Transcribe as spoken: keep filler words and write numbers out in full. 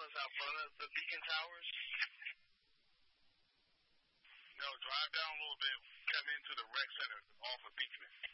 Towers out front of the Beacon Towers? No, drive down a little bit, come into the rec center off of Beekman.